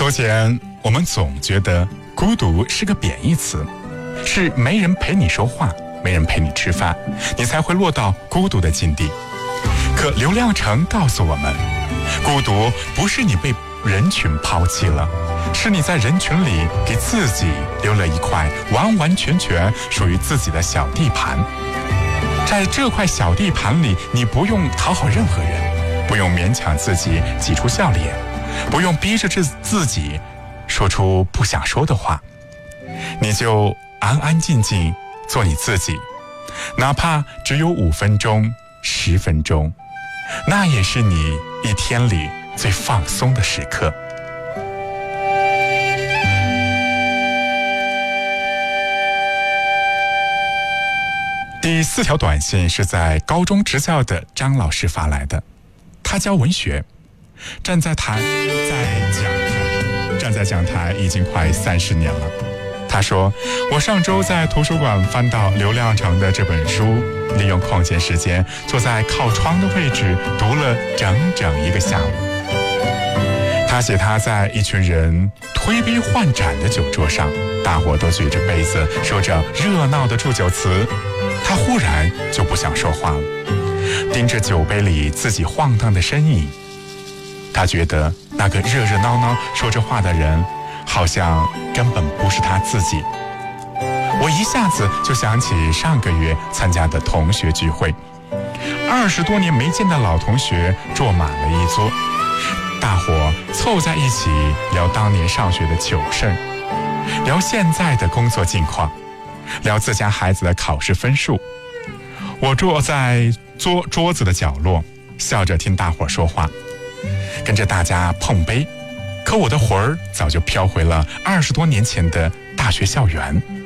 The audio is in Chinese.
从前我们总觉得孤独是个贬义词，是没人陪你说话，没人陪你吃饭，你才会落到孤独的境地。可刘亮程告诉我们，孤独不是你被人群抛弃了，是你在人群里给自己留了一块完完全全属于自己的小地盘。在这块小地盘里，你不用讨好任何人，不用勉强自己挤出笑脸，不用逼着自己说出不想说的话，你就安安静静做你自己，哪怕只有5分钟、10分钟，那也是你一天里最放松的时刻。第4条短信是在高中职教的张老师发来的，他教文学，站在讲台已经快30年了。他说，我上周在图书馆翻到刘亮程的这本书，利用空闲时间坐在靠窗的位置读了整整1个下午。他写他在一群人推杯换盏的酒桌上，大伙都举着杯子说着热闹的祝酒词，他忽然就不想说话了，盯着酒杯里自己晃荡的身影。他觉得那个热热闹闹说着话的人好像根本不是他自己。我一下子就想起上个月参加的同学聚会，20多年没见的老同学坐满了一桌，大伙凑在一起聊当年上学的糗事，聊现在的工作近况，聊自家孩子的考试分数。我坐在桌子的角落，笑着听大伙说话，跟着大家碰杯，可我的魂儿早就飘回了20多年前的大学校园。